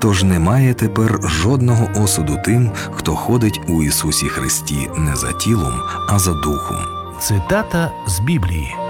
Тож немає тепер жодного осуду тим, хто ходить у Ісусі Христі не за тілом, а за духом. Цитата з Біблії.